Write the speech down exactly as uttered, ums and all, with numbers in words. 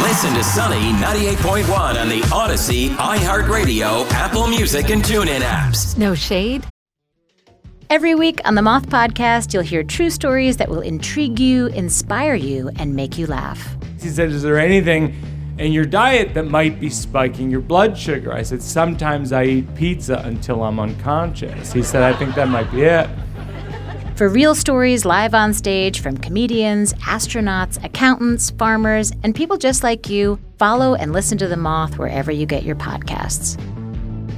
Listen to Sunny ninety-eight point one on the Odyssey, iHeartRadio, Apple Music, and TuneIn apps. No shade. Every week on the Moth Podcast, you'll hear true stories that will intrigue you, inspire you, and make you laugh. He said, is there anything in your diet that might be spiking your blood sugar? I said, sometimes I eat pizza until I'm unconscious. He said, I think that might be it. For real stories live on stage from comedians, astronauts, accountants, farmers, and people just like you, follow and listen to The Moth wherever you get your podcasts.